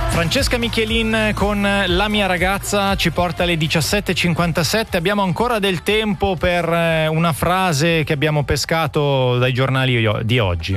Francesca Michelin con La mia ragazza ci porta alle 17:57. Abbiamo ancora del tempo per una frase che abbiamo pescato dai giornali di oggi.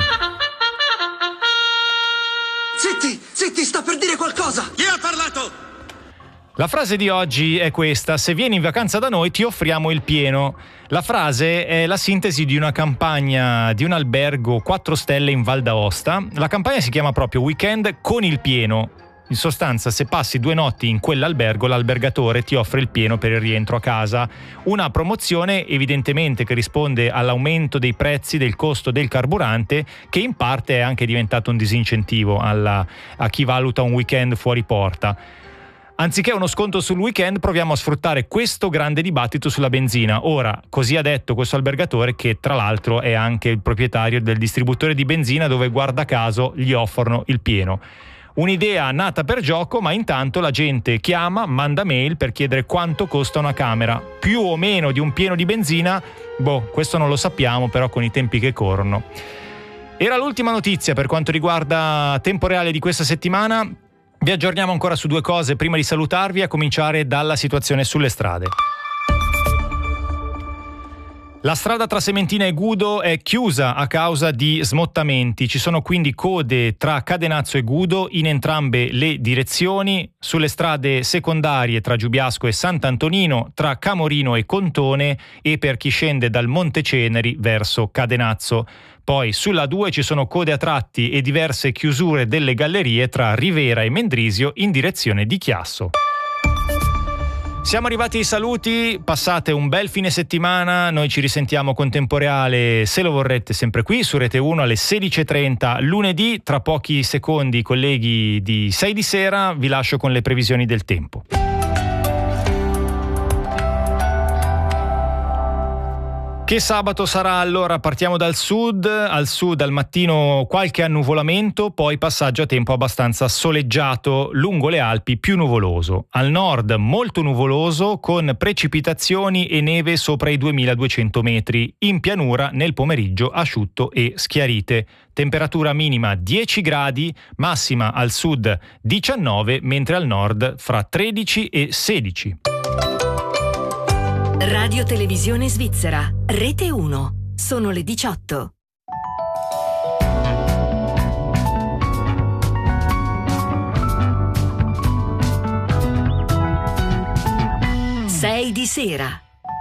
Zitti, sta per dire qualcosa! Chi ha parlato? La frase di oggi è questa: se vieni in vacanza da noi ti offriamo il pieno. La frase è la sintesi di una campagna di un albergo 4 stelle in Val d'Aosta. La campagna si chiama proprio Weekend con il pieno. In sostanza, se passi 2 notti in quell'albergo, l'albergatore ti offre il pieno per il rientro a casa. Una promozione evidentemente che risponde all'aumento dei prezzi del costo del carburante, che in parte è anche diventato un disincentivo a chi valuta un weekend fuori porta. Anziché uno sconto sul weekend, proviamo a sfruttare questo grande dibattito sulla benzina. Ora, così ha detto questo albergatore, che tra l'altro è anche il proprietario del distributore di benzina dove, guarda caso, gli offrono il pieno. Un'idea nata per gioco, ma intanto la gente chiama, manda mail per chiedere quanto costa una camera. Più o meno di un pieno di benzina? Questo non lo sappiamo, però con i tempi che corrono. Era l'ultima notizia per quanto riguarda Tempo Reale di questa settimana. Vi aggiorniamo ancora su 2 cose prima di salutarvi, a cominciare dalla situazione sulle strade. La strada tra Sementina e Gudo è chiusa a causa di smottamenti. Ci sono quindi code tra Cadenazzo e Gudo in entrambe le direzioni. Sulle strade secondarie tra Giubiasco e Sant'Antonino, tra Camorino e Contone e per chi scende dal Monte Ceneri verso Cadenazzo. Poi sulla 2 ci sono code a tratti e diverse chiusure delle gallerie tra Rivera e Mendrisio in direzione di Chiasso. Siamo arrivati ai saluti, passate un bel fine settimana, noi ci risentiamo con Tempo Reale, se lo vorrete, sempre qui su Rete 1 alle 16:30 lunedì. Tra pochi secondi i colleghi di 6 di sera vi lascio con le previsioni del tempo. Che sabato sarà allora? Partiamo dal sud. Al sud al mattino qualche annuvolamento, poi passaggio a tempo abbastanza soleggiato, lungo le Alpi più nuvoloso. Al nord molto nuvoloso con precipitazioni e neve sopra i 2200 metri. In pianura nel pomeriggio asciutto e schiarite. Temperatura minima 10 gradi, massima al sud 19, mentre al nord fra 13 e 16. Radio Televisione Svizzera, Rete 1. Sono le 18. Sei di sera.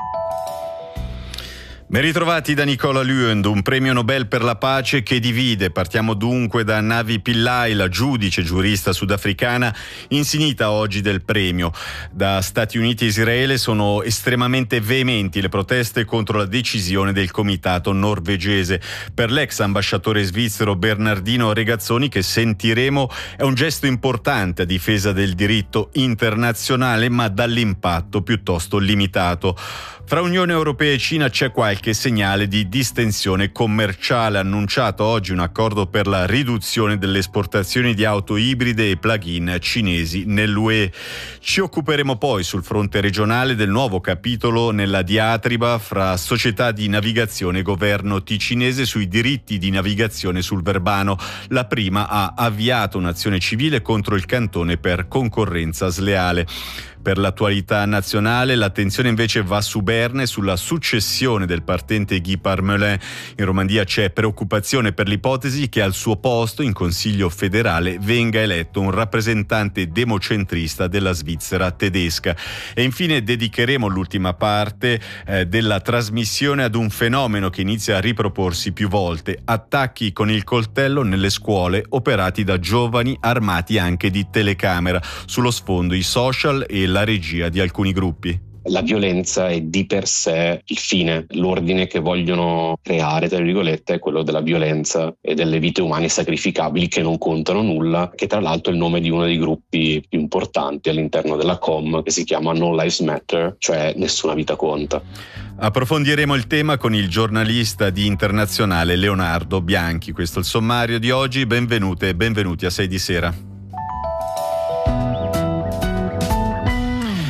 Ben ritrovati da Nicola Lüend, un premio Nobel per la pace che divide. Partiamo dunque da Navi Pillay, la giurista sudafricana insignita oggi del premio. Da Stati Uniti e Israele sono estremamente veementi le proteste contro la decisione del comitato norvegese. Per l'ex ambasciatore svizzero Bernardino Regazzoni, che sentiremo, è un gesto importante a difesa del diritto internazionale, ma dall'impatto piuttosto limitato. Fra Unione Europea e Cina c'è qualche segnale di distensione commerciale. Annunciato oggi un accordo per la riduzione delle esportazioni di auto ibride e plug-in cinesi nell'UE. Ci occuperemo poi sul fronte regionale del nuovo capitolo nella diatriba fra società di navigazione e governo ticinese sui diritti di navigazione sul Verbano. La prima ha avviato un'azione civile contro il cantone per concorrenza sleale. Per l'attualità nazionale l'attenzione invece va su Berne, sulla successione del partente Guy Parmelin. In Romandia c'è preoccupazione per l'ipotesi che al suo posto in Consiglio federale venga eletto un rappresentante democentrista della Svizzera tedesca. E infine dedicheremo l'ultima parte della trasmissione ad un fenomeno che inizia a riproporsi più volte: attacchi con il coltello nelle scuole operati da giovani armati anche di telecamera. Sullo sfondo i social e la regia di alcuni gruppi. La violenza è di per sé il fine, l'ordine che vogliono creare, tra virgolette, è quello della violenza e delle vite umane sacrificabili che non contano nulla, che tra l'altro è il nome di uno dei gruppi più importanti all'interno della COM, che si chiama No Lives Matter, cioè nessuna vita conta. Approfondiremo il tema con il giornalista di Internazionale Leonardo Bianchi. Questo è il sommario di oggi. Benvenute e benvenuti a 6 di sera.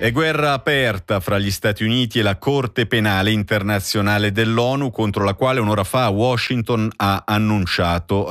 È guerra aperta fra gli Stati Uniti e la Corte Penale Internazionale dell'ONU, contro la quale un'ora fa Washington ha annunciato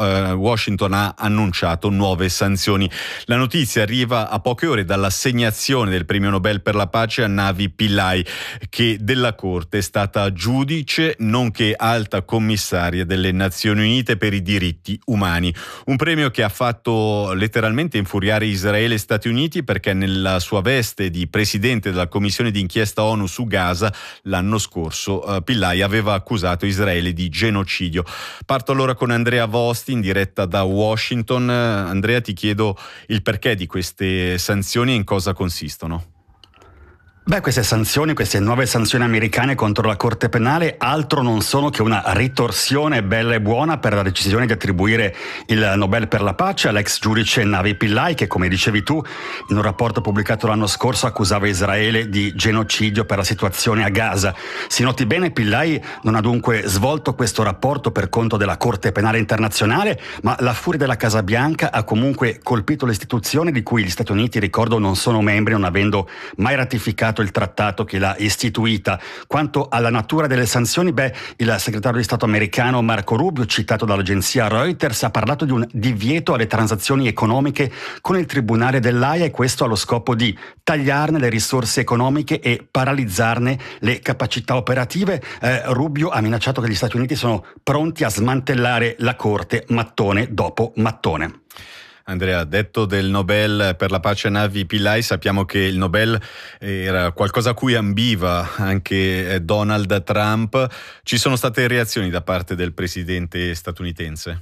nuove sanzioni. La notizia arriva a poche ore dall'assegnazione del premio Nobel per la pace a Navi Pillay, che della Corte è stata giudice nonché alta commissaria delle Nazioni Unite per i diritti umani. Un premio che ha fatto letteralmente infuriare Israele e Stati Uniti, perché nella sua veste di presidente della commissione d'inchiesta ONU su Gaza l'anno scorso Pillay aveva accusato Israele di genocidio. Parto allora con Andrea Vosti in diretta da Washington. Andrea, ti chiedo il perché di queste sanzioni e in cosa consistono. Queste nuove sanzioni americane contro la Corte Penale altro non sono che una ritorsione bella e buona per la decisione di attribuire il Nobel per la pace all'ex giudice Navi Pillay, che, come dicevi tu, in un rapporto pubblicato l'anno scorso accusava Israele di genocidio per la situazione a Gaza. Si noti bene, Pillay non ha dunque svolto questo rapporto per conto della Corte Penale Internazionale, ma la furia della Casa Bianca ha comunque colpito l'istituzione di cui gli Stati Uniti, ricordo, non sono membri, non avendo mai ratificato il trattato che l'ha istituita. Quanto alla natura delle sanzioni, il segretario di Stato americano Marco Rubio, citato dall'agenzia Reuters, ha parlato di un divieto alle transazioni economiche con il Tribunale dell'Aia, e questo allo scopo di tagliarne le risorse economiche e paralizzarne le capacità operative. Rubio ha minacciato che gli Stati Uniti sono pronti a smantellare la Corte mattone dopo mattone. Andrea, detto del Nobel per la pace a Navi Pillay, sappiamo che il Nobel era qualcosa a cui ambiva anche Donald Trump. Ci sono state reazioni da parte del presidente statunitense?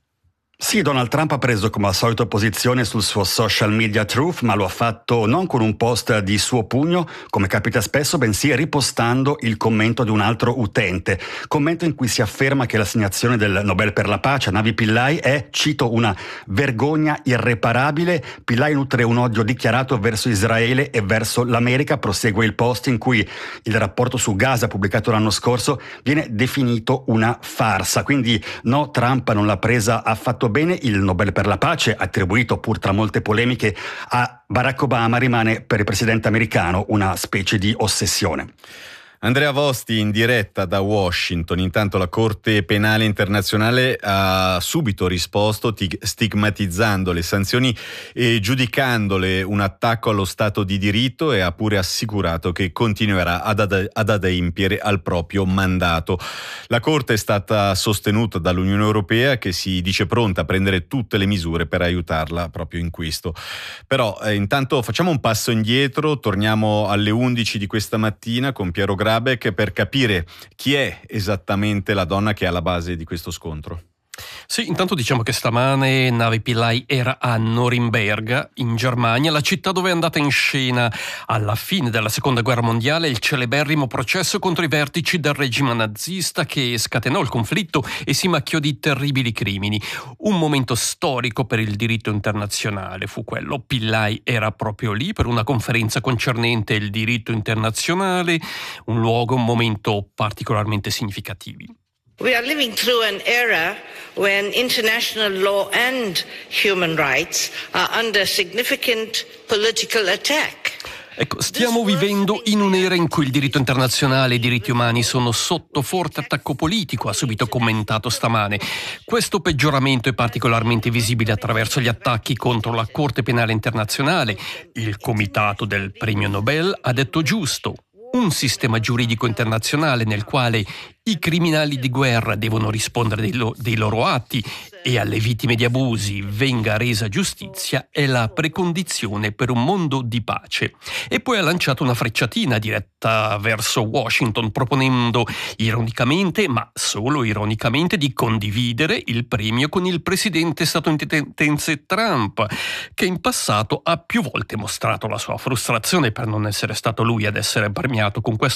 Sì, Donald Trump ha preso come al solito posizione sul suo social media Truth, ma lo ha fatto non con un post di suo pugno, come capita spesso, bensì ripostando il commento di un altro utente. Commento in cui si afferma che l'assegnazione del Nobel per la pace a Navi Pillay è, cito, una vergogna irreparabile. Pillay nutre un odio dichiarato verso Israele e verso l'America. Prosegue il post in cui il rapporto su Gaza pubblicato l'anno scorso viene definito una farsa. Quindi no, Trump non l'ha presa affatto bene. Il Nobel per la pace, attribuito pur tra molte polemiche a Barack Obama, rimane per il presidente americano una specie di ossessione. Andrea Vosti in diretta da Washington. Intanto la Corte Penale Internazionale ha subito risposto stigmatizzando le sanzioni e giudicandole un attacco allo Stato di diritto, e ha pure assicurato che continuerà ad adempiere al proprio mandato. La Corte è stata sostenuta dall'Unione Europea, che si dice pronta a prendere tutte le misure per aiutarla proprio in questo. Però intanto facciamo un passo indietro, torniamo alle 11 di questa mattina con Piero Grabeck per capire chi è esattamente la donna che è alla base di questo scontro. Sì, intanto diciamo che stamane Navi Pillay era a Norimberga, in Germania, la città dove è andata in scena alla fine della Seconda Guerra Mondiale il celeberrimo processo contro i vertici del regime nazista, che scatenò il conflitto e si macchiò di terribili crimini. Un momento storico per il diritto internazionale fu quello. Pillay era proprio lì per una conferenza concernente il diritto internazionale, un luogo, un momento particolarmente significativi. We are living through an era when international law and human rights are under significant political attack. Ecco, stiamo vivendo in un'era in cui il diritto internazionale e i diritti umani sono sotto forte attacco politico, ha subito commentato stamane. Questo peggioramento è particolarmente visibile attraverso gli attacchi contro la Corte Penale Internazionale. Il comitato del premio Nobel ha detto giusto: un sistema giuridico internazionale nel quale i criminali di guerra devono rispondere dei loro atti e alle vittime di abusi venga resa giustizia è la precondizione per un mondo di pace. E poi ha lanciato una frecciatina diretta verso Washington, proponendo ironicamente, ma solo ironicamente, di condividere il premio con il presidente statunitense Trump, che in passato ha più volte mostrato la sua frustrazione per non essere stato lui ad essere premiato con questo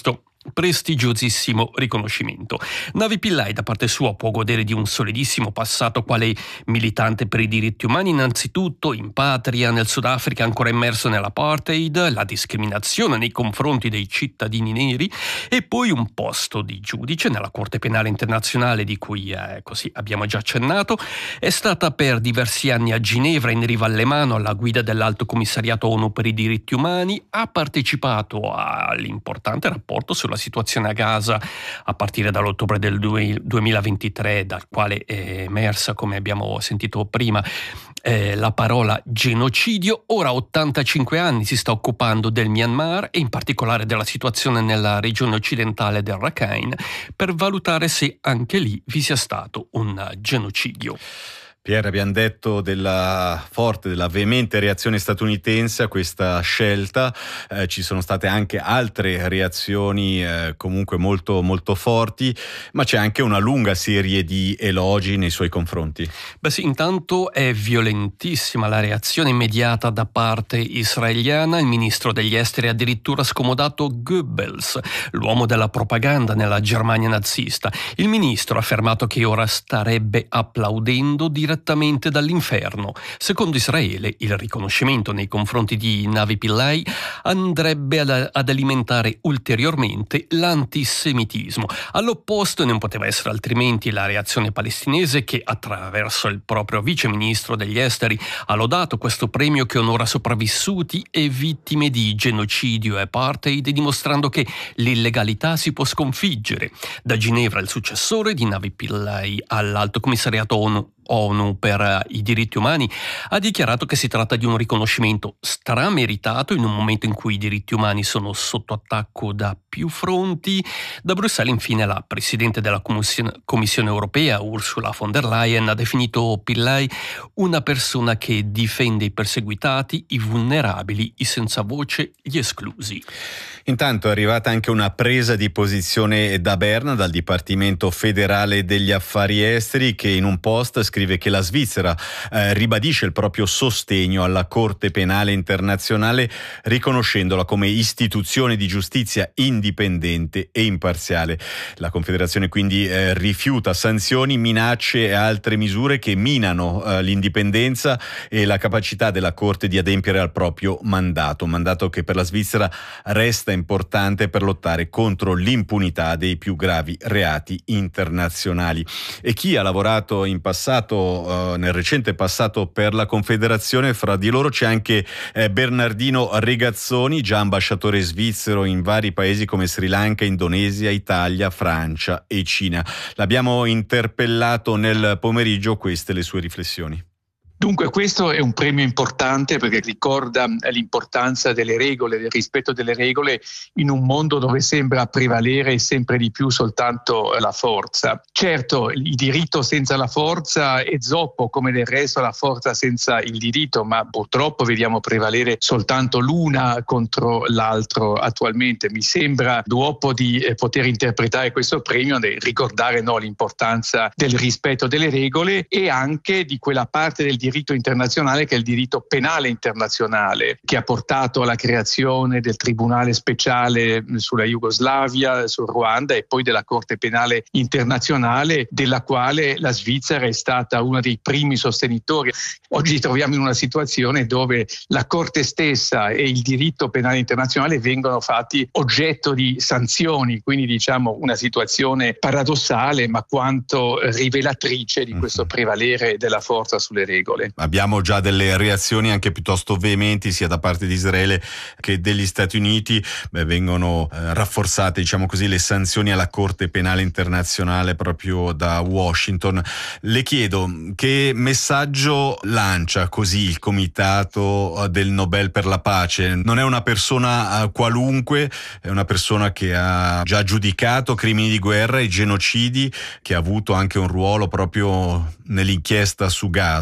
prestigiosissimo riconoscimento. Navi Pillai da parte sua può godere di un solidissimo passato quale militante per i diritti umani, innanzitutto in patria nel Sudafrica ancora immerso nell'apartheid, la discriminazione nei confronti dei cittadini neri e poi un posto di giudice nella Corte Penale Internazionale di cui così abbiamo già accennato. È stata per diversi anni a Ginevra in riva alle mano alla guida dell'Alto Commissariato ONU per i diritti umani, ha partecipato all'importante rapporto sulla situazione a Gaza a partire dall'ottobre del 2023, dal quale è emersa, come abbiamo sentito prima, la parola genocidio. Ora a 85 anni si sta occupando del Myanmar e in particolare della situazione nella regione occidentale del Rakhine per valutare se anche lì vi sia stato un genocidio. Pierre, abbiamo detto della veemente reazione statunitense a questa scelta, ci sono state anche altre reazioni comunque molto, molto forti, ma c'è anche una lunga serie di elogi nei suoi confronti. Beh sì, intanto è violentissima la reazione immediata da parte israeliana. Il ministro degli esteri ha addirittura scomodato Goebbels, l'uomo della propaganda nella Germania nazista. Il ministro ha affermato che ora starebbe applaudendo direttamente dall'inferno. Secondo Israele, il riconoscimento nei confronti di Navi Pillai andrebbe ad alimentare ulteriormente l'antisemitismo. All'opposto non poteva essere altrimenti la reazione palestinese che, attraverso il proprio viceministro degli esteri, ha lodato questo premio che onora sopravvissuti e vittime di genocidio e apartheid, dimostrando che l'illegalità si può sconfiggere. Da Ginevra il successore di Navi Pillai all'Alto Commissariato ONU per i diritti umani ha dichiarato che si tratta di un riconoscimento strameritato in un momento in cui i diritti umani sono sotto attacco da più fronti. Da Bruxelles, infine, la Presidente della Commissione Europea, Ursula von der Leyen, ha definito Pillai una persona che difende i perseguitati, i vulnerabili, i senza voce, gli esclusi. Intanto è arrivata anche una presa di posizione da Berna, dal Dipartimento Federale degli Affari Esteri, che in un post scrive che la Svizzera ribadisce il proprio sostegno alla Corte Penale Internazionale, riconoscendola come istituzione di giustizia indipendente e imparziale. La Confederazione quindi rifiuta sanzioni, minacce e altre misure che minano l'indipendenza e la capacità della Corte di adempiere al proprio mandato, un mandato che per la Svizzera resta importante per lottare contro l'impunità dei più gravi reati internazionali. E chi ha lavorato in passato, nel recente passato, per la Confederazione, fra di loro c'è anche Bernardino Regazzoni, già ambasciatore svizzero in vari paesi come Sri Lanka, Indonesia, Italia, Francia e Cina. L'abbiamo interpellato nel pomeriggio, queste le sue riflessioni. Dunque questo è un premio importante perché ricorda l'importanza delle regole, del rispetto delle regole in un mondo dove sembra prevalere sempre di più soltanto la forza. Certo, il diritto senza la forza è zoppo, come del resto la forza senza il diritto, ma purtroppo vediamo prevalere soltanto l'una contro l'altro attualmente. Mi sembra dopo di poter interpretare questo premio ricordare l'importanza del rispetto delle regole e anche di quella parte del diritto internazionale che è il diritto penale internazionale, che ha portato alla creazione del Tribunale speciale sulla Jugoslavia, sul Ruanda e poi della Corte Penale Internazionale, della quale la Svizzera è stata uno dei primi sostenitori. Oggi ci troviamo in una situazione dove la Corte stessa e il diritto penale internazionale vengono fatti oggetto di sanzioni, quindi diciamo una situazione paradossale ma quanto rivelatrice di questo prevalere della forza sulle regole. Abbiamo già delle reazioni anche piuttosto veementi sia da parte di Israele che degli Stati Uniti. Vengono rafforzate, diciamo così, le sanzioni alla Corte Penale Internazionale proprio da Washington. Le chiedo che messaggio lancia così il Comitato del Nobel per la Pace. Non è una persona qualunque, è una persona che ha già giudicato crimini di guerra e genocidi, che ha avuto anche un ruolo proprio nell'inchiesta su Gaza. Mi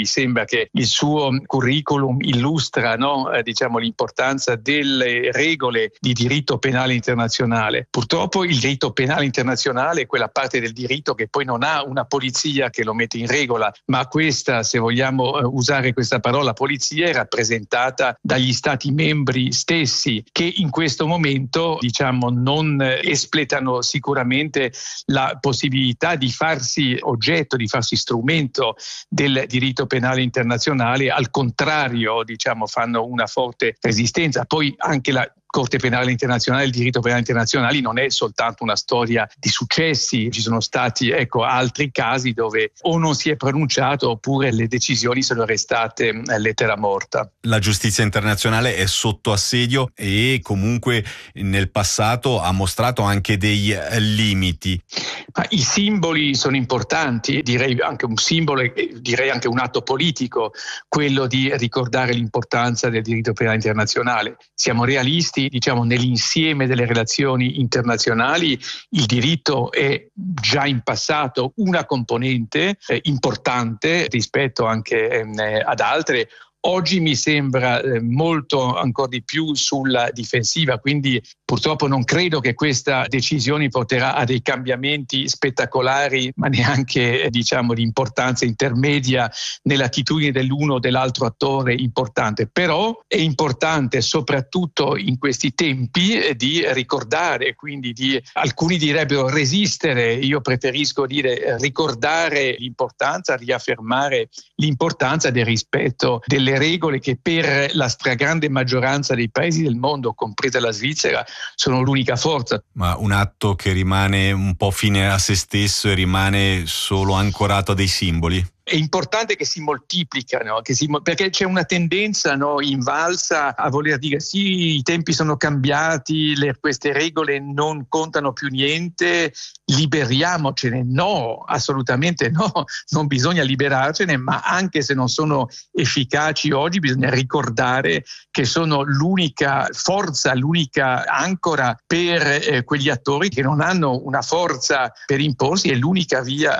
mi sembra che il suo curriculum illustra l'importanza delle regole di diritto penale internazionale. Purtroppo il diritto penale internazionale è quella parte del diritto che poi non ha una polizia che lo mette in regola, ma questa, se vogliamo usare questa parola, polizia, è rappresentata dagli Stati membri stessi, che in questo momento non espletano sicuramente la possibilità di farsi oggetto, di farsi strumento del diritto penale internazionale. Al contrario, fanno una forte resistenza. Poi anche la Corte Penale Internazionale, il diritto penale internazionale non è soltanto una storia di successi, ci sono stati altri casi dove o non si è pronunciato oppure le decisioni sono restate lettera morta. La giustizia internazionale è sotto assedio e comunque nel passato ha mostrato anche dei limiti. Ma i simboli sono importanti, direi anche un simbolo, direi anche un atto politico, quello di ricordare l'importanza del diritto penale internazionale. Siamo realisti, nell'insieme delle relazioni internazionali il diritto è già in passato una componente importante rispetto anche ad altre. Oggi mi sembra molto ancora di più sulla difensiva, quindi purtroppo non credo che questa decisione porterà a dei cambiamenti spettacolari, ma neanche di importanza intermedia nell'attitudine dell'uno o dell'altro attore importante. Però è importante soprattutto in questi tempi di ricordare, quindi alcuni direbbero resistere, io preferisco dire ricordare l'importanza, riaffermare l'importanza del rispetto delle regole che per la stragrande maggioranza dei paesi del mondo, compresa la Svizzera, sono l'unica forza. Ma un atto che rimane un po' fine a se stesso e rimane solo ancorato a dei simboli? È importante che si moltiplicano, perché c'è una tendenza invalsa a voler dire sì, i tempi sono cambiati, queste regole non contano più niente, liberiamocene. No, assolutamente no, non bisogna liberarcene, ma anche se non sono efficaci oggi bisogna ricordare che sono l'unica forza, l'unica ancora per quegli attori che non hanno una forza per imporsi, è l'unica via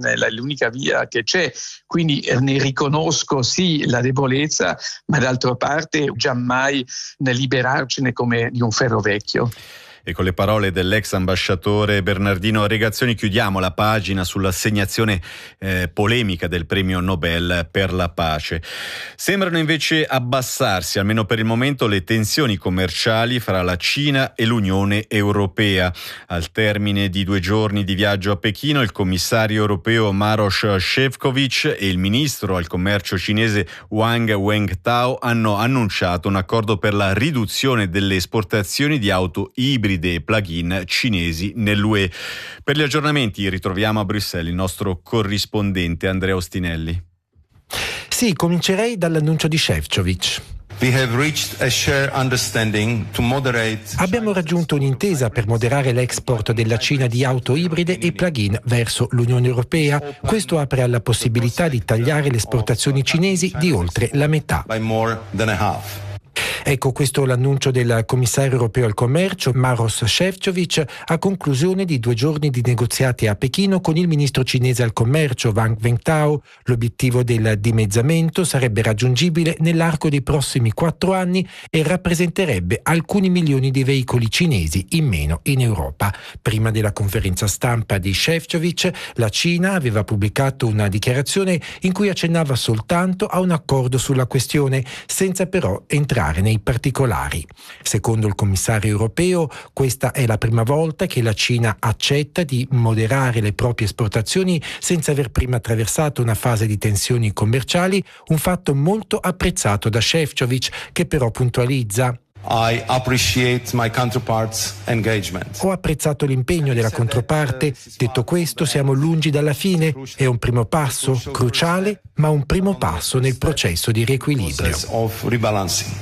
che c'è. Quindi ne riconosco sì la debolezza, ma d'altra parte giammai liberarcene come di un ferro vecchio. E con le parole dell'ex ambasciatore Bernardino Regazzoni chiudiamo la pagina sull'assegnazione polemica del premio Nobel per la pace. Sembrano invece abbassarsi, almeno per il momento, le tensioni commerciali fra la Cina e l'Unione Europea. Al termine di 2 giorni di viaggio a Pechino, il commissario europeo Maroš Šefčovič e il ministro al commercio cinese Wang Wentao hanno annunciato un accordo per la riduzione delle esportazioni di auto ibride e plug-in cinesi nell'UE. Per gli aggiornamenti ritroviamo a Bruxelles il nostro corrispondente Andrea Ostinelli. Sì, comincerei dall'annuncio di Šefčovič. Abbiamo raggiunto un'intesa per moderare l'export della Cina di auto ibride e plug-in verso l'Unione Europea. Questo apre alla possibilità di tagliare le esportazioni cinesi di oltre la metà. Ecco, questo è l'annuncio del commissario europeo al commercio Maroš Šefčovič a conclusione di 2 giorni di negoziati a Pechino con il ministro cinese al commercio Wang Wentao. L'obiettivo del dimezzamento sarebbe raggiungibile nell'arco dei prossimi 4 anni e rappresenterebbe alcuni milioni di veicoli cinesi in meno in Europa. Prima della conferenza stampa di Šefčovič, la Cina aveva pubblicato una dichiarazione in cui accennava soltanto a un accordo sulla questione, senza però entrare nei particolari. Secondo il commissario europeo, questa è la prima volta che la Cina accetta di moderare le proprie esportazioni senza aver prima attraversato una fase di tensioni commerciali, un fatto molto apprezzato da Šefčovič, che però puntualizza: ho apprezzato l'impegno della controparte. Detto questo, siamo lungi dalla fine. È un primo passo, cruciale, ma un primo passo nel processo di riequilibrio.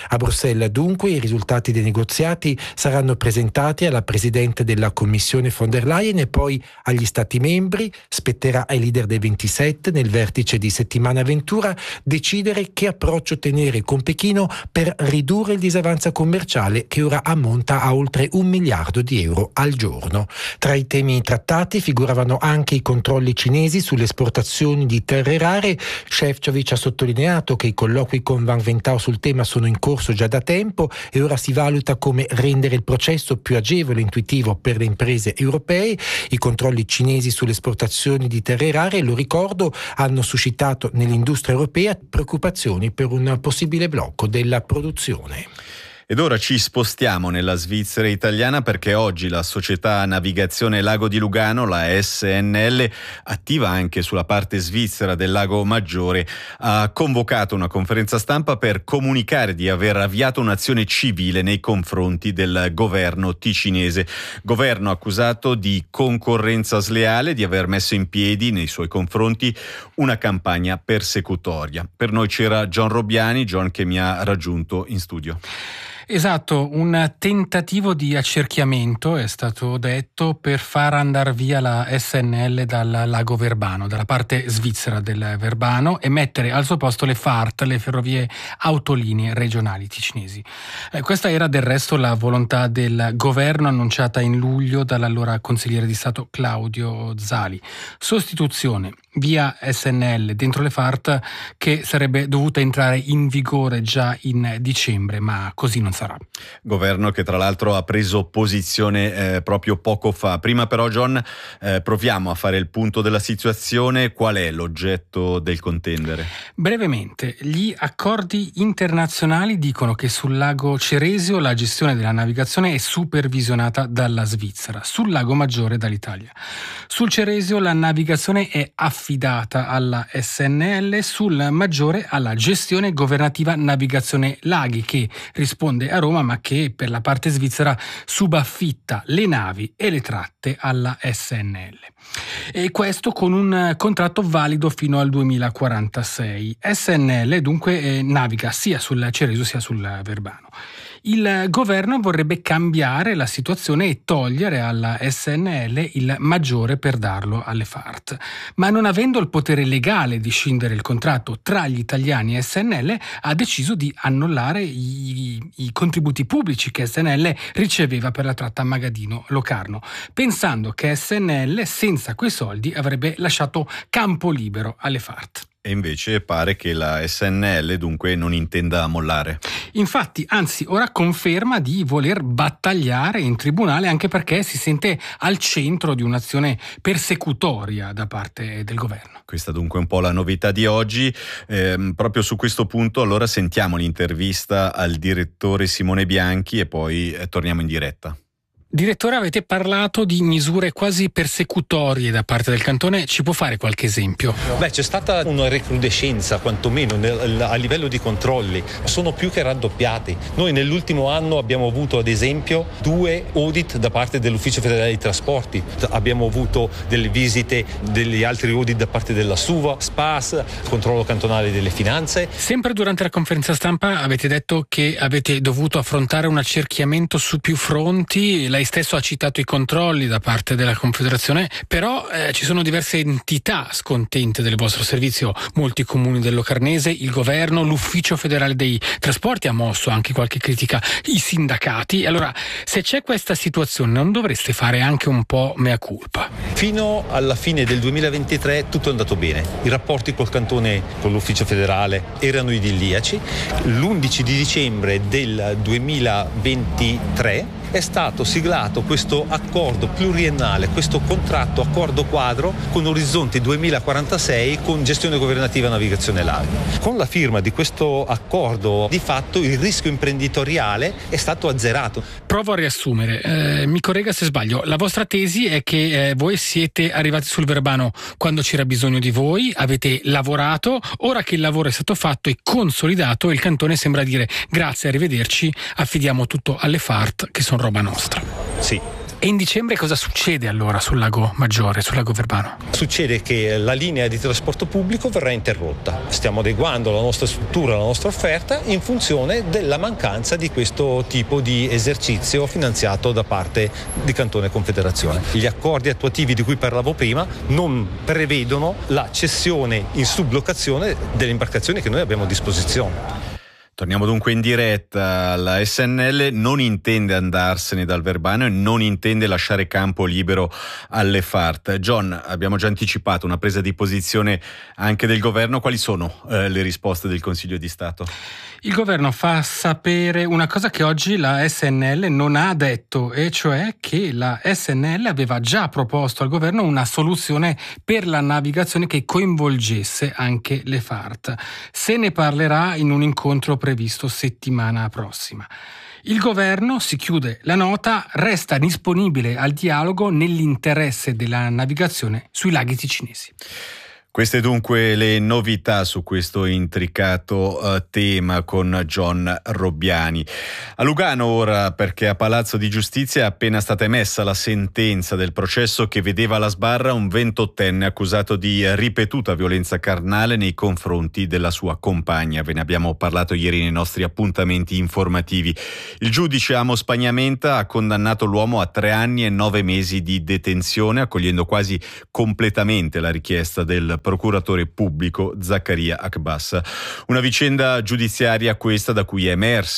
A Bruxelles dunque i risultati dei negoziati saranno presentati alla Presidente della Commissione von der Leyen e poi agli Stati membri. Spetterà ai leader dei 27 nel vertice di settimana Ventura decidere che approccio tenere con Pechino per ridurre il disavanzo commerciale che ora ammonta a oltre 1 miliardo di euro al giorno. Tra i temi trattati figuravano anche i controlli cinesi sulle esportazioni di terre rare. Šefčovič ha sottolineato che i colloqui con Van Ventao sul tema sono in corso già da tempo e ora si valuta come rendere il processo più agevole e intuitivo per le imprese europee. I controlli cinesi sulle esportazioni di terre rare, lo ricordo, hanno suscitato nell'industria europea preoccupazioni per un possibile blocco della produzione. Ed ora ci spostiamo nella Svizzera italiana perché oggi la società Navigazione Lago di Lugano, la SNL, attiva anche sulla parte svizzera del Lago Maggiore, ha convocato una conferenza stampa per comunicare di aver avviato un'azione civile nei confronti del governo ticinese. Governo accusato di concorrenza sleale, di aver messo in piedi nei suoi confronti una campagna persecutoria. Per noi c'era John Robbiani, John che mi ha raggiunto in studio. Esatto, un tentativo di accerchiamento, è stato detto, per far andare via la SNL dal lago Verbano, dalla parte svizzera del Verbano, e mettere al suo posto le FART, le ferrovie autolinee regionali ticinesi. Questa era del resto la volontà del governo annunciata in luglio dall'allora consigliere di Stato Claudio Zali. Sostituzione via SNL dentro le FART che sarebbe dovuta entrare in vigore già in dicembre, ma così non sarà. Governo che tra l'altro ha preso posizione proprio poco fa. Prima però, John, proviamo a fare il punto della situazione. Qual è l'oggetto del contendere? Brevemente, gli accordi internazionali dicono che sul lago Ceresio la gestione della navigazione è supervisionata dalla Svizzera, sul lago Maggiore dall'Italia. Sul Ceresio la navigazione è affidata alla SNL, sul Maggiore alla gestione governativa Navigazione Laghi, che risponde a Roma ma che per la parte svizzera subaffitta le navi e le tratte alla SNL. E questo con un contratto valido fino al 2046. SNL dunque naviga sia sul Ceresio sia sul Verbano. Il governo vorrebbe cambiare la situazione e togliere alla SNL il Maggiore per darlo alle FART, ma non avendo il potere legale di scindere il contratto tra gli italiani e SNL, ha deciso di annullare i contributi pubblici che SNL riceveva per la tratta Magadino-Locarno, pensando che SNL senza quei soldi avrebbe lasciato campo libero alle FART. E invece pare che la SNL dunque non intenda mollare. Infatti, anzi, ora conferma di voler battagliare in tribunale, anche perché si sente al centro di un'azione persecutoria da parte del governo. Questa dunque è un po' la novità di oggi. Proprio su questo punto allora sentiamo l'intervista al direttore Simone Bianchi e poi torniamo in diretta. Direttore, avete parlato di misure quasi persecutorie da parte del cantone, ci può fare qualche esempio? C'è stata una recrudescenza quantomeno a livello di controlli, sono più che raddoppiati. Noi nell'ultimo anno abbiamo avuto ad esempio 2 audit da parte dell'Ufficio Federale dei Trasporti, abbiamo avuto delle visite degli altri audit da parte della SUVA, SPAS, controllo cantonale delle finanze. Sempre durante la conferenza stampa avete detto che avete dovuto affrontare un accerchiamento su più fronti. Lei stesso ha citato i controlli da parte della Confederazione, però ci sono diverse entità scontente del vostro servizio, molti comuni del Locarnese, il governo, l'Ufficio Federale dei Trasporti ha mosso anche qualche critica, i sindacati. Allora, se c'è questa situazione, non dovreste fare anche un po' mea culpa? Fino alla fine del 2023 tutto è andato bene, i rapporti col cantone, con l'Ufficio Federale erano idilliaci. L'11 di dicembre del 2023 è stato siglato questo accordo pluriennale, questo contratto accordo quadro con orizzonti 2046 con gestione governativa navigazione laghi. Con la firma di questo accordo di fatto il rischio imprenditoriale è stato azzerato. Provo a riassumere, mi corregga se sbaglio, la vostra tesi è che voi siete arrivati sul Verbano quando c'era bisogno di voi, avete lavorato, ora che il lavoro è stato fatto e consolidato il cantone sembra dire grazie, arrivederci, affidiamo tutto alle FART che sono roba nostra. Sì, E in dicembre cosa succede allora sul Lago Maggiore, sul Lago Verbano? Succede che la linea di trasporto pubblico verrà interrotta. Stiamo adeguando la nostra struttura, la nostra offerta in funzione della mancanza di questo tipo di esercizio finanziato da parte di Cantone e Confederazione. Gli accordi attuativi di cui parlavo prima non prevedono la cessione in sublocazione delle imbarcazioni che noi abbiamo a disposizione. Torniamo dunque in diretta. La SNL non intende andarsene dal Verbano e non intende lasciare campo libero alle FART. John, abbiamo già anticipato una presa di posizione anche del governo. Quali sono le risposte del Consiglio di Stato? Il governo fa sapere una cosa che oggi la SNL non ha detto, e cioè che la SNL aveva già proposto al governo una soluzione per la navigazione che coinvolgesse anche le FART. Se ne parlerà in un incontro previsto settimana prossima. Il governo, si chiude la nota, resta disponibile al dialogo nell'interesse della navigazione sui laghi ticinesi. Queste dunque le novità su questo intricato tema con John Robbiani. A Lugano ora, perché a Palazzo di Giustizia è appena stata emessa la sentenza del processo che vedeva alla sbarra un 28enne accusato di ripetuta violenza carnale nei confronti della sua compagna. Ve ne abbiamo parlato ieri nei nostri appuntamenti informativi. Il giudice Amos Pagnamenta ha condannato l'uomo a 3 anni e 9 mesi di detenzione, accogliendo quasi completamente la richiesta del procuratore pubblico Zaccaria Akbas. Una vicenda giudiziaria questa da cui è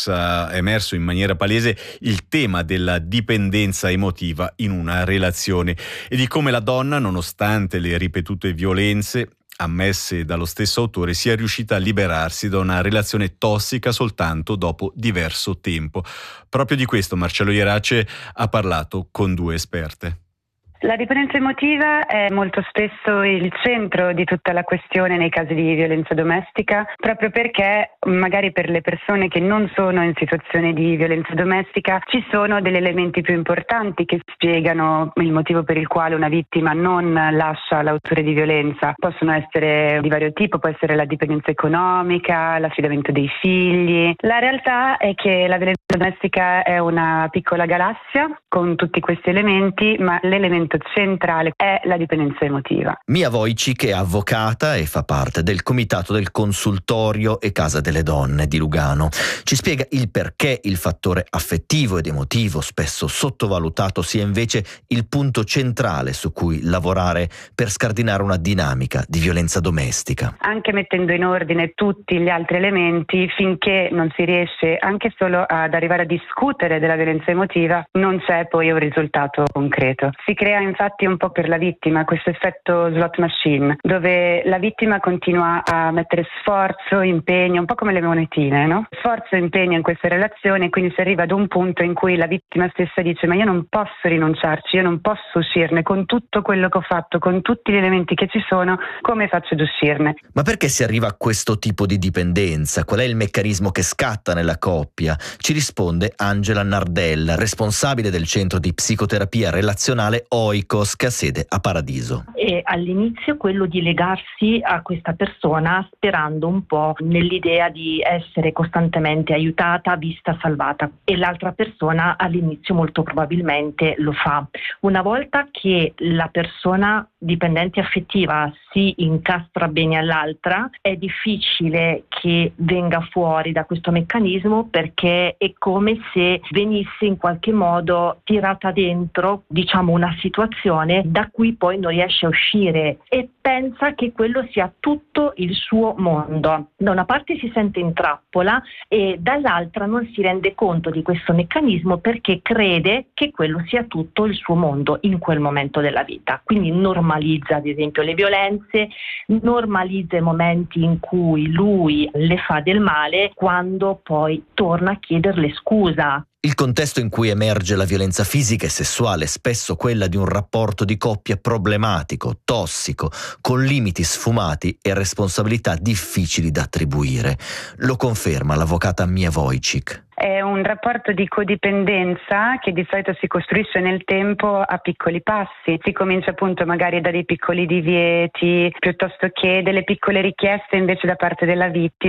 emerso in maniera palese il tema della dipendenza emotiva in una relazione e di come la donna, nonostante le ripetute violenze ammesse dallo stesso autore, sia riuscita a liberarsi da una relazione tossica soltanto dopo diverso tempo. Proprio di questo Marcello Ierace ha parlato con 2 esperte. La dipendenza emotiva è molto spesso il centro di tutta la questione nei casi di violenza domestica, proprio perché magari per le persone che non sono in situazione di violenza domestica ci sono degli elementi più importanti che spiegano il motivo per il quale una vittima non lascia l'autore di violenza. Possono essere di vario tipo, può essere la dipendenza economica, l'affidamento dei figli. La realtà è che la violenza domestica è una piccola galassia con tutti questi elementi, ma l'elemento centrale è la dipendenza emotiva. Mia Wojcik è avvocata e fa parte del comitato del consultorio e Casa delle Donne di Lugano. Ci spiega il perché il fattore affettivo ed emotivo, spesso sottovalutato, sia invece il punto centrale su cui lavorare per scardinare una dinamica di violenza domestica. Anche mettendo in ordine tutti gli altri elementi, finché non si riesce anche solo ad arrivare a discutere della violenza emotiva, non c'è poi un risultato concreto. Si crea infatti un po' per la vittima questo effetto slot machine, dove la vittima continua a mettere sforzo, impegno, un po' come le monetine, no? Sforzo e impegno in questa relazione, quindi si arriva ad un punto in cui la vittima stessa dice: ma io non posso rinunciarci, io non posso uscirne con tutto quello che ho fatto, con tutti gli elementi che ci sono, come faccio ad uscirne? Ma perché si arriva a questo tipo di dipendenza? Qual è il meccanismo che scatta nella coppia? Ci risponde Angela Nardella, responsabile del centro di psicoterapia relazionale Oikos, che ha sede a Paradiso. E all'inizio quello di legarsi a questa persona sperando un po' nell'idea di essere costantemente aiutata, vista, salvata, e l'altra persona all'inizio molto probabilmente lo fa. Una volta che la persona dipendente affettiva si incastra bene all'altra, è difficile che venga fuori da questo meccanismo, perché è come se venisse in qualche modo tirata dentro, diciamo, una situazione da cui poi non riesce a uscire e pensa che quello sia tutto il suo mondo. Da una parte si sente in trappola e dall'altra non si rende conto di questo meccanismo, perché crede che quello sia tutto il suo mondo in quel momento della vita. Quindi normalizza ad esempio le violenze, normalizza i momenti in cui lui le fa del male, quando poi torna a chiederle scusa. Il contesto in cui emerge la violenza fisica e sessuale è spesso quella di un rapporto di coppia problematico, tossico, con limiti sfumati e responsabilità difficili da attribuire. Lo conferma l'avvocata Mia Wojcik. È un rapporto di codipendenza che di solito si costruisce nel tempo a piccoli passi. Si comincia appunto magari da dei piccoli divieti, piuttosto che delle piccole richieste invece da parte della vittima.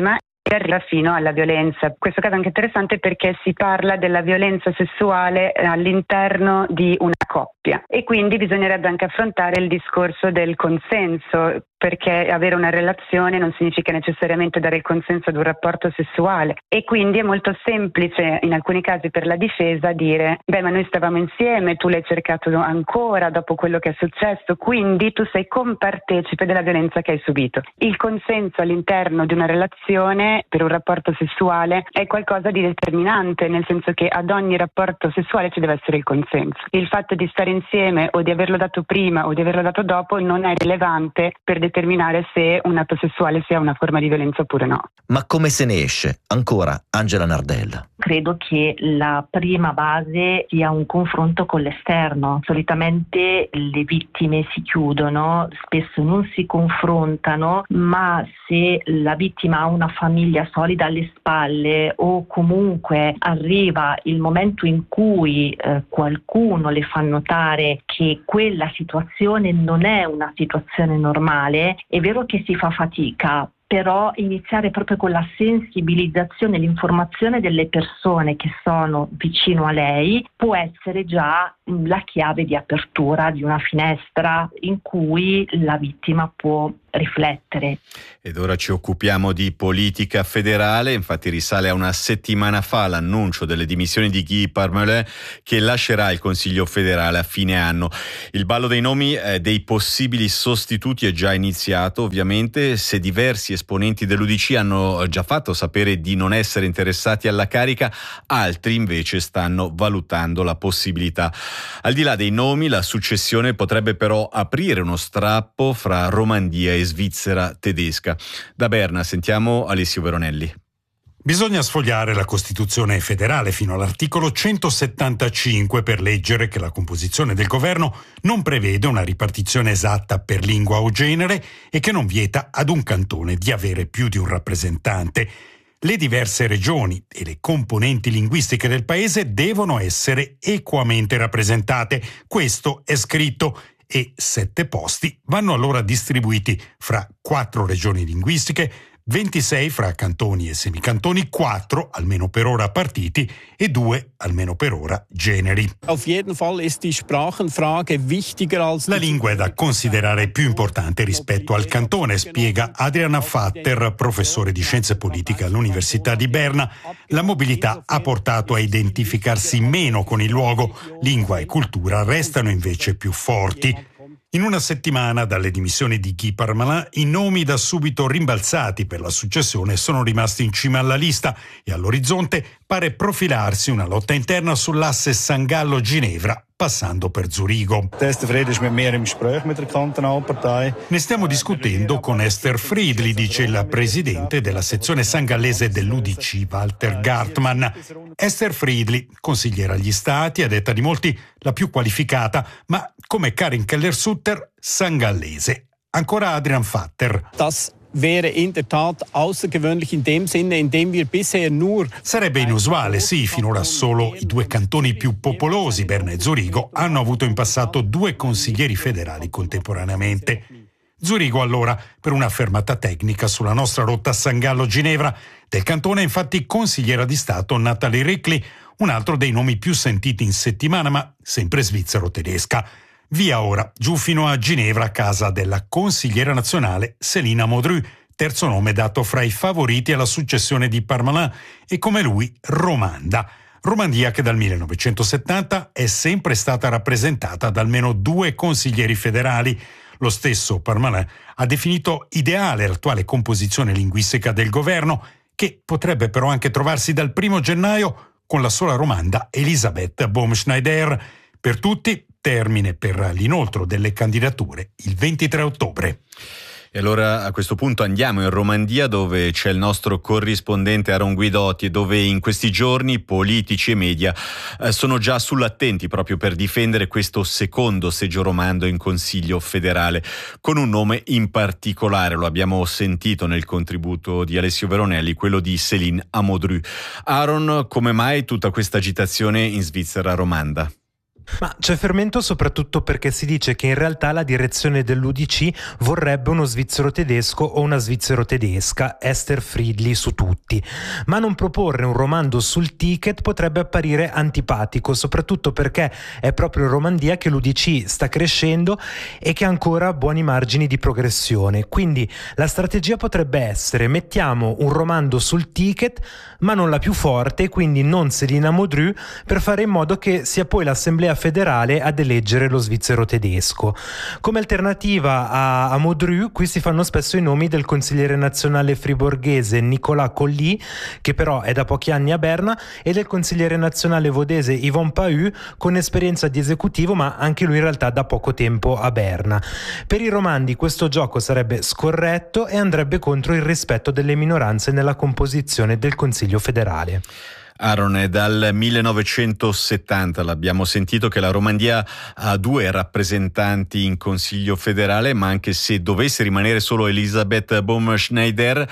e arriva fino alla violenza. In questo caso è anche interessante perché si parla della violenza sessuale all'interno di una coppia e quindi bisognerebbe anche affrontare il discorso del consenso, perché avere una relazione non significa necessariamente dare il consenso ad un rapporto sessuale e quindi è molto semplice in alcuni casi per la difesa dire ma noi stavamo insieme, tu l'hai cercato ancora dopo quello che è successo, quindi tu sei compartecipe della violenza che hai subito. Il consenso all'interno di una relazione per un rapporto sessuale è qualcosa di determinante, nel senso che ad ogni rapporto sessuale ci deve essere il consenso. Il fatto di stare insieme o di averlo dato prima o di averlo dato dopo non è rilevante per determinare se un atto sessuale sia una forma di violenza oppure no. Ma come se ne esce? Ancora Angela Nardella. Credo che la prima base sia un confronto con l'esterno. Solitamente le vittime si chiudono, spesso non si confrontano, ma se la vittima ha una famiglia solida alle spalle o comunque arriva il momento in cui qualcuno le fa notare che quella situazione non è una situazione normale, è vero che si fa fatica, però iniziare proprio con la sensibilizzazione e l'informazione delle persone che sono vicino a lei può essere già la chiave di apertura di una finestra in cui la vittima può riflettere. Ed ora ci occupiamo di politica federale, infatti risale a una settimana fa l'annuncio delle dimissioni di Guy Parmelin che lascerà il Consiglio federale a fine anno. Il ballo dei nomi dei possibili sostituti è già iniziato, ovviamente, se diversi esponenti dell'UDC hanno già fatto sapere di non essere interessati alla carica, altri invece stanno valutando la possibilità. Al di là dei nomi, la successione potrebbe però aprire uno strappo fra Romandia e Svizzera tedesca. Da Berna sentiamo Alessio Veronelli. Bisogna sfogliare la Costituzione federale fino all'articolo 175 per leggere che la composizione del governo non prevede una ripartizione esatta per lingua o genere e che non vieta ad un cantone di avere più di un rappresentante. Le diverse regioni e le componenti linguistiche del paese devono essere equamente rappresentate. Questo è scritto. E 7 posti vanno allora distribuiti fra 4 regioni linguistiche, 26 fra cantoni e semicantoni, 4 almeno per ora partiti e 2 almeno per ora generi. La lingua è da considerare più importante rispetto al cantone, spiega Adrian Vatter, professore di scienze politiche all'Università di Berna. La mobilità ha portato a identificarsi meno con il luogo, lingua e cultura restano invece più forti. In una settimana dalle dimissioni di Guy Parmelin, i nomi da subito rimbalzati per la successione sono rimasti in cima alla lista e all'orizzonte pare profilarsi una lotta interna sull'asse San Gallo-Ginevra, passando per Zurigo. Ne stiamo discutendo con Esther Friedli, dice il presidente della sezione sangallese dell'UDC, Walter Gartmann. Esther Friedli, consigliera agli stati, a detta di molti la più qualificata, ma come Karin Keller-Sutter, sangallese. Ancora Adrian Vatter. Sarebbe inusuale, sì, finora solo i 2 cantoni più popolosi, Berna e Zurigo, hanno avuto in passato 2 consiglieri federali contemporaneamente. Zurigo allora, per una fermata tecnica sulla nostra rotta San Gallo-Ginevra. Del cantone infatti consigliera di Stato Natalie Rickley, un altro dei nomi più sentiti in settimana, ma sempre svizzero-tedesca. Via ora, giù fino a Ginevra, a casa della consigliera nazionale Céline Amodru, terzo nome dato fra i favoriti alla successione di Parmelin, e come lui Romanda. Romandia che dal 1970 è sempre stata rappresentata da almeno 2 consiglieri federali. Lo stesso Parmelin ha definito ideale l'attuale composizione linguistica del governo, che potrebbe però anche trovarsi dal 1 gennaio con la sola romanda Elisabeth Baumschneider. Per tutti, termine per l'inoltro delle candidature il 23 ottobre. E allora a questo punto andiamo in Romandia, dove c'è il nostro corrispondente Aaron Guidotti, e dove in questi giorni politici e media sono già sull'attenti proprio per difendere questo secondo seggio romando in Consiglio federale, con un nome in particolare, lo abbiamo sentito nel contributo di Alessio Veronelli, quello di Céline Amodru. Aaron, come mai tutta questa agitazione in Svizzera romanda? Ma c'è fermento soprattutto perché si dice che in realtà la direzione dell'UDC vorrebbe uno svizzero tedesco o una svizzero tedesca, Esther Friedli su tutti. Ma non proporre un romando sul ticket potrebbe apparire antipatico, soprattutto perché è proprio in Romandia che l'UDC sta crescendo e che ha ancora buoni margini di progressione. Quindi la strategia potrebbe essere: mettiamo un romando sul ticket, ma non la più forte, quindi non Céline Amaudu, per fare in modo che sia poi l'Assemblea federale ad eleggere lo svizzero tedesco. Come alternativa a Amaudu, qui si fanno spesso i nomi del consigliere nazionale friborghese Nicolas Colli, che però è da pochi anni a Berna, e del consigliere nazionale vodese Yvon Pahu, con esperienza di esecutivo, ma anche lui in realtà da poco tempo a Berna. Per i romandi questo gioco sarebbe scorretto e andrebbe contro il rispetto delle minoranze nella composizione del Consiglio federale. Aaron, è dal 1970, l'abbiamo sentito, che la Romandia ha 2 rappresentanti in Consiglio federale, ma anche se dovesse rimanere solo Elisabeth Baumschneider,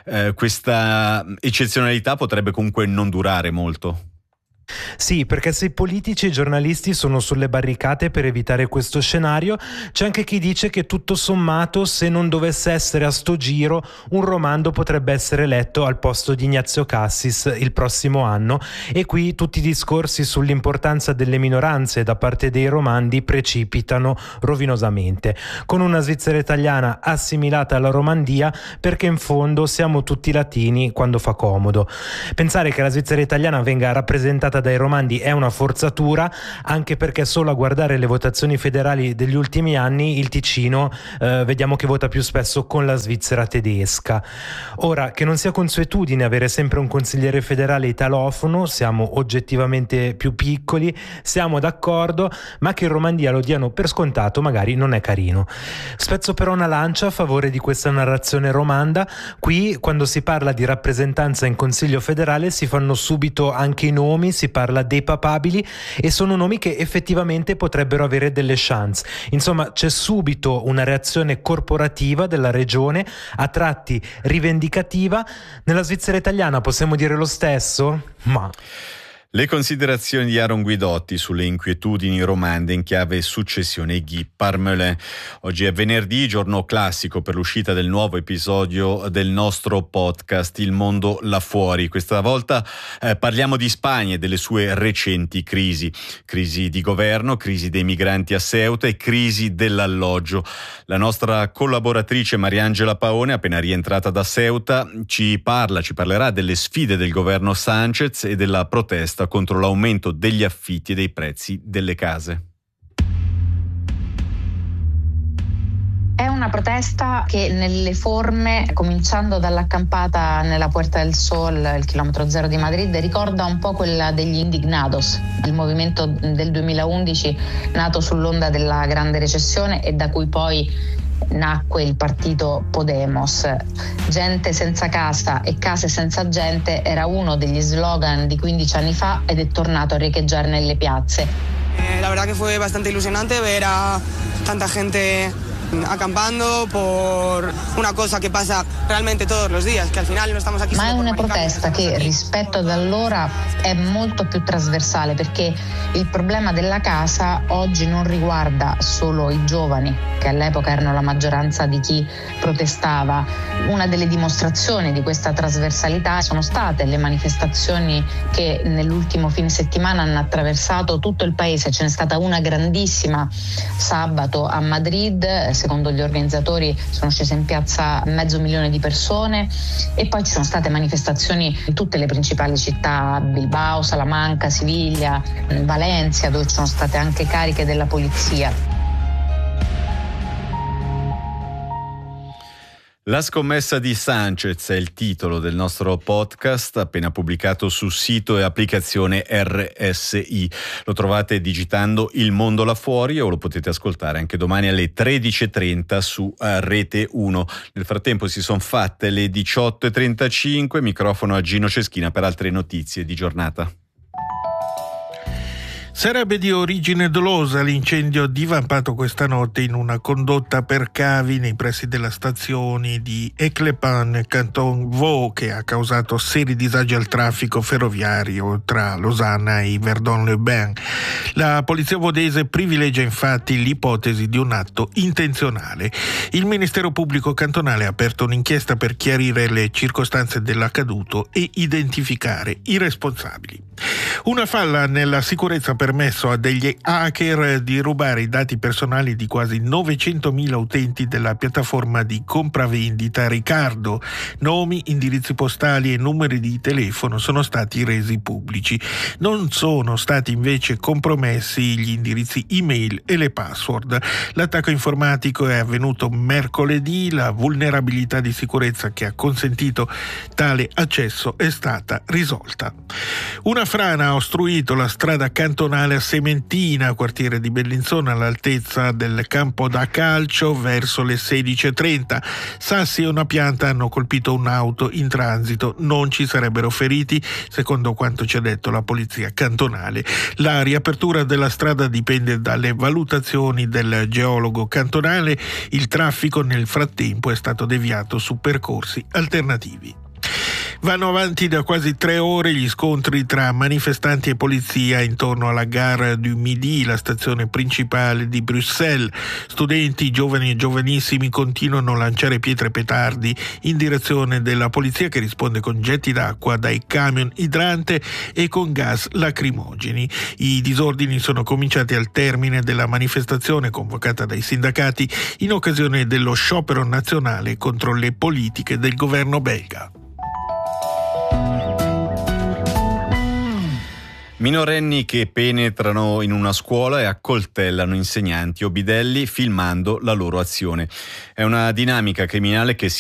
questa eccezionalità potrebbe comunque non durare molto. Sì, perché se i politici e i giornalisti sono sulle barricate per evitare questo scenario, c'è anche chi dice che tutto sommato, se non dovesse essere a sto giro, un romando potrebbe essere eletto al posto di Ignazio Cassis il prossimo anno, e qui tutti i discorsi sull'importanza delle minoranze da parte dei romandi precipitano rovinosamente, con una Svizzera italiana assimilata alla Romandia, perché in fondo siamo tutti latini quando fa comodo. Pensare che la Svizzera italiana venga rappresentata dai romandi è una forzatura, anche perché solo a guardare le votazioni federali degli ultimi anni il Ticino vediamo che vota più spesso con la Svizzera tedesca. Ora, che non sia consuetudine avere sempre un consigliere federale italofono, siamo oggettivamente più piccoli, siamo d'accordo, ma che in Romandia lo diano per scontato magari non è carino. Spezzo però una lancia a favore di questa narrazione romanda. Qui, quando si parla di rappresentanza in Consiglio federale, si fanno subito anche i nomi, si parla dei papabili, e sono nomi che effettivamente potrebbero avere delle chance. Insomma, c'è subito una reazione corporativa della regione, a tratti rivendicativa. Nella Svizzera italiana possiamo dire lo stesso? Ma le considerazioni di Aaron Guidotti sulle inquietudini romande in chiave successione Guy Parmelin. Oggi è venerdì, giorno classico per l'uscita del nuovo episodio del nostro podcast Il mondo là fuori. Questa volta parliamo di Spagna e delle sue recenti crisi di governo, crisi dei migranti a Ceuta e crisi dell'alloggio. La nostra collaboratrice Mariangela Paone, appena rientrata da Ceuta, ci parlerà delle sfide del governo Sánchez e della protesta contro l'aumento degli affitti e dei prezzi delle case. È una protesta che nelle forme, cominciando dall'accampata nella Puerta del Sol, il chilometro zero di Madrid, ricorda un po' quella degli Indignados, il movimento del 2011 nato sull'onda della grande recessione e da cui poi nacque il partito Podemos. Gente senza casa e case senza gente era uno degli slogan di 15 anni fa ed è tornato a riecheggiare nelle piazze. La verdad que fue bastante ilusionante ver a tanta gente acampando por una cosa que pasa realmente todos los días, que al final no estamos aquí. Ma è una protesta che rispetto ad allora è molto più trasversale, perché il problema della casa oggi non riguarda solo i giovani, che all'epoca erano la maggioranza di chi protestava. Una delle dimostrazioni di questa trasversalità sono state le manifestazioni che nell'ultimo fine settimana hanno attraversato tutto il paese. Ce n'è stata una grandissima sabato a Madrid. Secondo gli organizzatori sono scese in piazza 500.000 di persone, e poi ci sono state manifestazioni in tutte le principali città, Bilbao, Salamanca, Siviglia, Valencia, dove ci sono state anche cariche della polizia. La scommessa di Sánchez è il titolo del nostro podcast, appena pubblicato su sito e applicazione RSI. Lo trovate digitando Il mondo là fuori, o lo potete ascoltare anche domani alle 13.30 su Rete 1. Nel frattempo si sono fatte le 18.35, microfono a Gino Ceschina per altre notizie di giornata. Sarebbe di origine dolosa l'incendio divampato questa notte in una condotta per cavi nei pressi della stazione di Eclepan, Canton Vaud, che ha causato seri disagi al traffico ferroviario tra Losanna e Verdun-les-Bains. La polizia vaudese privilegia infatti l'ipotesi di un atto intenzionale. Il Ministero Pubblico cantonale ha aperto un'inchiesta per chiarire le circostanze dell'accaduto e identificare i responsabili. Una falla nella sicurezza ha permesso a degli hacker di rubare i dati personali di quasi 900.000 utenti della piattaforma di compravendita Ricardo. Nomi, indirizzi postali e numeri di telefono sono stati resi pubblici. Non sono stati invece compromessi gli indirizzi email e le password. L'attacco informatico è avvenuto mercoledì. La vulnerabilità di sicurezza che ha consentito tale accesso è stata risolta. Una frana ha ostruito la strada cantonale a Sementina, quartiere di Bellinzona, all'altezza del campo da calcio, verso le 16:30. Sassi e una pianta hanno colpito un'auto in transito. Non ci sarebbero feriti, secondo quanto ci ha detto la polizia cantonale. La riapertura della strada dipende dalle valutazioni del geologo cantonale. Il traffico nel frattempo è stato deviato su percorsi alternativi. Vanno avanti da quasi 3 ore gli scontri tra manifestanti e polizia intorno alla Gare du Midi, la stazione principale di Bruxelles. Studenti, giovani e giovanissimi continuano a lanciare pietre e petardi in direzione della polizia, che risponde con getti d'acqua dai camion idrante e con gas lacrimogeni. I disordini sono cominciati al termine della manifestazione convocata dai sindacati in occasione dello sciopero nazionale contro le politiche del governo belga. Minorenni che penetrano in una scuola e accoltellano insegnanti o bidelli filmando la loro azione. È una dinamica criminale che si